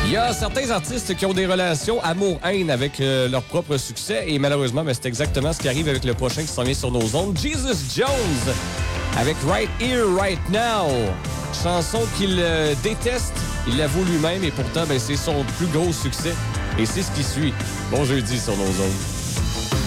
Il y a certains artistes qui ont des relations amour-haine avec leur propre succès et malheureusement, c'est exactement ce qui arrive avec le prochain qui s'en vient sur nos ondes. Jesus Jones avec Right Here, Right Now. Chanson qu'il déteste, il l'avoue lui-même et pourtant, c'est son plus gros succès. Et c'est ce qui suit. Bon jeudi sur nos ondes.